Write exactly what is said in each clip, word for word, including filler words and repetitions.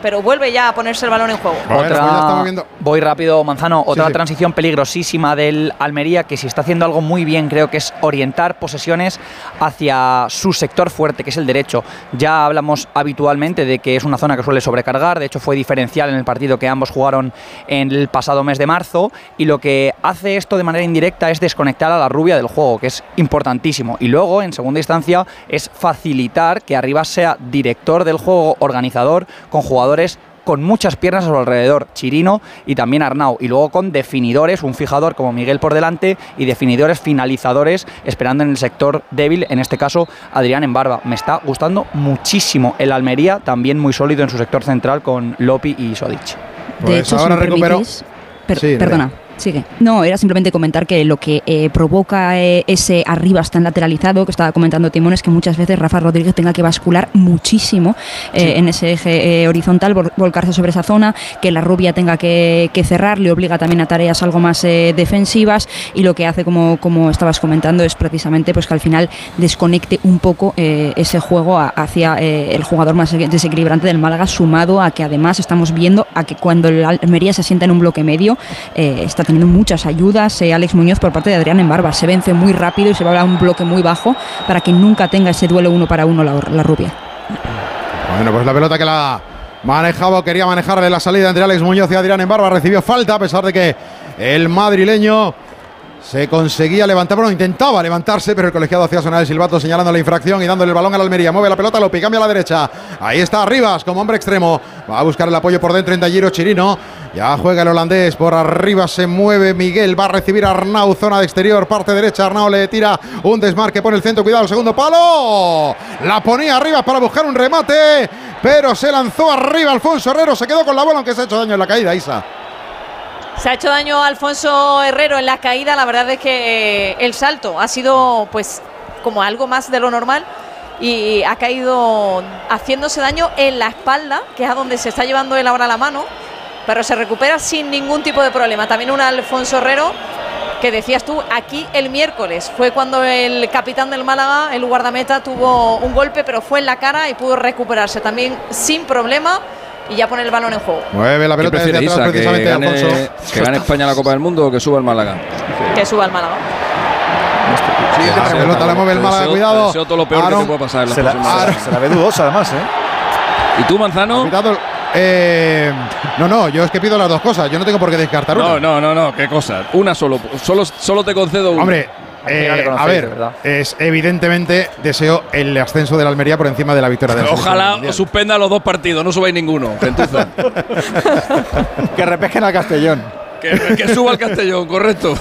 pero vuelve ya a ponerse el balón en juego. Bueno, otra, pues ya estamos viendo. Voy rápido, Manzano. Otra sí, sí. transición peligrosísima del Almería, que si está haciendo algo muy bien, creo que es orientar posesiones hacia su sector fuerte, que es el derecho. Ya hablamos habitualmente de que es una zona que suele sobrecargar, de hecho fue diferencial en el partido que ambos jugaron en el pasado mes de marzo, y lo que hace esto de manera indirecta es desconectar a la rubia del juego, que es importantísimo. Y luego, en segunda instancia, es facilitar que Arribas sea director del juego, organizador, con jugadores con muchas piernas a su alrededor, Chirino y también Arnau, y luego con definidores, un fijador como Miguel por delante y definidores finalizadores esperando en el sector débil, en este caso Adrián Embarba. Me está gustando muchísimo el Almería, también muy sólido en su sector central con Lopi y Sodic. De Pues hecho, ahora si me recuperó. permitís, per Sí, perdona. Nerea. Sigue. No, era simplemente comentar que lo que eh, provoca eh, ese Arribas tan lateralizado que estaba comentando Timón es que muchas veces Rafa Rodríguez tenga que bascular muchísimo eh, sí. en ese eje eh, horizontal, vol volcarse sobre esa zona, que la rubia tenga que, que cerrar, le obliga también a tareas algo más eh, defensivas, y lo que hace, como, como estabas comentando, es precisamente pues que al final desconecte un poco eh, ese juego a, hacia eh, el jugador más desequilibrante del Málaga, sumado a que además estamos viendo a que cuando el Almería se sienta en un bloque medio eh, está teniendo muchas ayudas eh, Alex Muñoz por parte de Adrián Embarba. Se vence muy rápido y se va a un bloque muy bajo para que nunca tenga ese duelo uno para uno la, la rubia. Bueno, pues la pelota que la manejaba, quería manejarle la salida entre Alex Muñoz y Adrián Embarba, recibió falta a pesar de que el madrileño se conseguía levantar, bueno, intentaba levantarse, pero el colegiado hacía sonar el silbato señalando la infracción y dándole el balón a la Almería. Mueve la pelota, Lopi, cambia a la derecha. Ahí está Arribas como hombre extremo. Va a buscar el apoyo por dentro en Talliro Chirino. Ya juega el holandés, por arriba se mueve Miguel, va a recibir a Arnau, zona de exterior, parte derecha. Arnau le tira un desmarque, pone el centro, cuidado, el segundo palo. La ponía arriba para buscar un remate, pero se lanzó arriba Alfonso Herrero, se quedó con la bola, aunque se ha hecho daño en la caída, Isa. Se ha hecho daño a Alfonso Herrero en la caída. La verdad es que el salto ha sido pues como algo más de lo normal y ha caído haciéndose daño en la espalda, que es a donde se está llevando él ahora la mano, pero se recupera sin ningún tipo de problema. También un Alfonso Herrero que decías tú, aquí el miércoles fue cuando el capitán del Málaga, el guardameta, tuvo un golpe, pero fue en la cara y pudo recuperarse también sin problema. Y ya pone el balón en juego. Mueve la pelota desde atrás, Isa, precisamente, que gane, Alfonso. que gane España la Copa del Mundo o que suba el Málaga. Que suba el Málaga. Sí, la pelota, pelota la mueve el Málaga, cuidado. Deseo todo lo peor Aaron, que te puede pasar en las se, la, próximas se, se la ve dudosa además, ¿eh? ¿Y tú, Manzano? Cuidado, eh, no, no, yo es que pido las dos cosas. Yo no tengo por qué descartar una. No, no, no, no, qué cosa. Una solo. Solo, solo te concedo una. Hombre, eh, a ver, es evidentemente deseo el ascenso de la Almería por encima de la victoria de la Ojalá os suspenda los dos partidos, no subáis ninguno. Gentuza. Que repesquen al Castellón. Que, que suba al Castellón, correcto.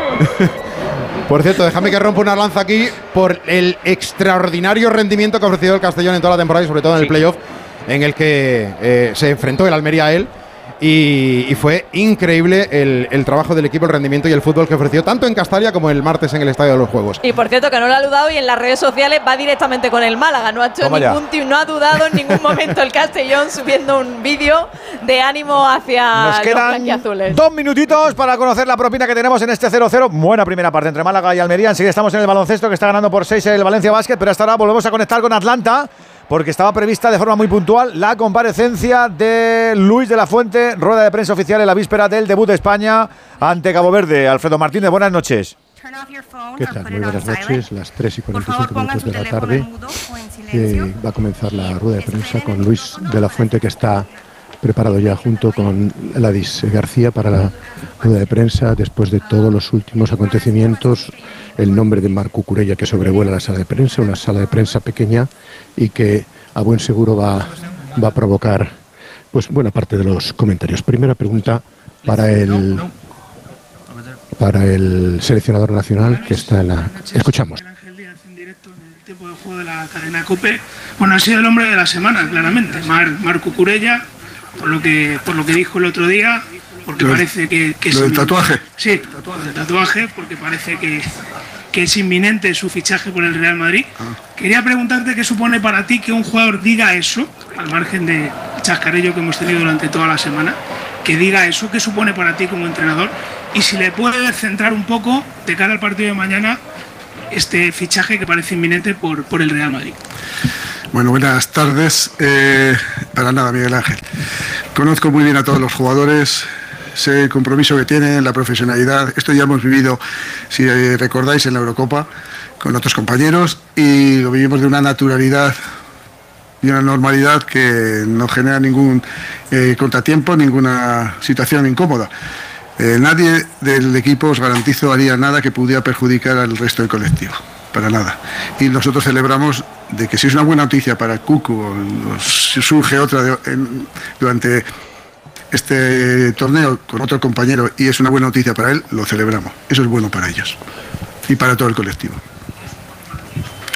Por cierto, déjame que rompa una lanza aquí por el extraordinario rendimiento que ha ofrecido el Castellón en toda la temporada y sobre todo en el sí. playoff en el que eh, se enfrentó el Almería a él. Y, y fue increíble el, el trabajo del equipo, el rendimiento y el fútbol que ofreció tanto en Castalia como el martes en el Estadio de los Juegos. Y por cierto, que no lo ha dudado y en las redes sociales va directamente con el Málaga. No ha hecho ningún tip, no ha dudado en ningún momento el Castellón subiendo un vídeo de ánimo hacia Nos quedan los blanquiazules. Dos minutitos para conocer la propina que tenemos en este cero cero. Buena primera parte entre Málaga y Almería. Enseguida estamos en el baloncesto, que está ganando por seis el Valencia Basket, pero hasta ahora volvemos a conectar con Atlanta, porque estaba prevista de forma muy puntual la comparecencia de Luis de la Fuente, rueda de prensa oficial en la víspera del debut de España ante Cabo Verde. Alfredo Martínez, buenas noches. ¿Qué tal? Muy buenas noches, las tres y cuarenta y cinco minutos de la tarde. Eh, va a comenzar la rueda de prensa con Luis de la Fuente, que está preparado ya junto con Ladis García para la rueda de prensa después de todos los últimos acontecimientos. El nombre de Marc Cucurella, que sobrevuela la sala de prensa, una sala de prensa pequeña y que a buen seguro va, va a provocar pues buena parte de los comentarios. Primera pregunta para el para el seleccionador nacional que está en la... Escuchamos. En tiempo de juego de la cadena COPE, bueno, ha sido el hombre de la semana, claramente, Mar, Marc Cucurella, por lo que por lo que dijo el otro día, porque ¿Lo parece que, que ¿Lo es del tatuaje? Sí, tatuaje, el tatuaje, porque parece que, que es inminente su fichaje por el Real Madrid. Ah. Quería preguntarte qué supone para ti que un jugador diga eso, al margen de chascarrillo que hemos tenido durante toda la semana, que diga eso, qué supone para ti como entrenador, y si le puedes centrar un poco de cara al partido de mañana este fichaje que parece inminente por, por el Real Madrid. Bueno, buenas tardes. Eh, para nada, Miguel Ángel. Conozco muy bien a todos los jugadores, sé el compromiso que tienen, la profesionalidad. Esto ya hemos vivido, si recordáis, en la Eurocopa con otros compañeros y lo vivimos de una naturalidad y una normalidad que no genera ningún eh, contratiempo, ninguna situación incómoda. Eh, nadie del equipo, os garantizo, haría nada que pudiera perjudicar al resto del colectivo. Para nada. Y nosotros celebramos de que si es una buena noticia para Cucu o si surge otra de, en, durante este torneo con otro compañero y es una buena noticia para él, lo celebramos. Eso es bueno para ellos y para todo el colectivo.